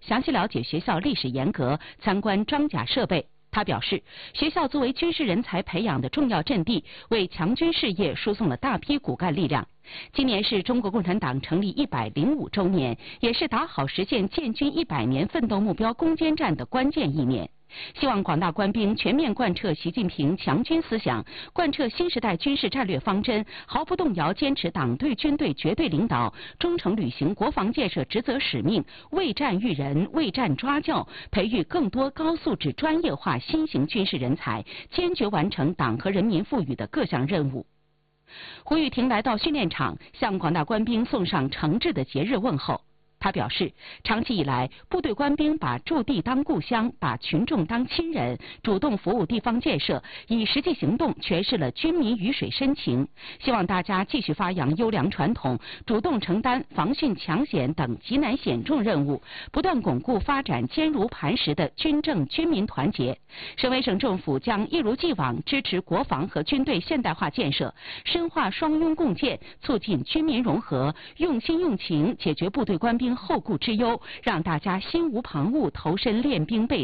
详细了解学校历史沿革，参观装甲设备。他表示，学校作为军事人才培养的重要阵地，为强军事业输送了大批骨干力量。今年是中国共产党成立105周年，也是打好实现建军100年奋斗目标攻坚战的关键一年。希望广大官兵全面贯彻习近平强军思想，贯彻新时代军事战略方针，毫不动摇坚持党对军队绝对领导，忠诚履行国防建设职责使命，为战育人，为战抓教，培育更多高素质专业化新型军事人才，坚决完成党和人民赋予的各项任务。胡玉婷来到训练场，向广大官兵送上诚挚的节日问候。他表示，长期以来，部队官兵把驻地当故乡，把群众当亲人，主动服务地方建设，以实际行动诠释了军民鱼水深情。希望大家继续发扬优良传统，主动承担防汛抢险等极难险重任务，不断巩固发展坚如磐石的军政军民团结。省委省政府将一如既往支持国防和军队现代化建设，深化双拥共建，促进军民融合，用心用情解决部队官兵后顾之忧，让大家心无旁骛，投身练兵备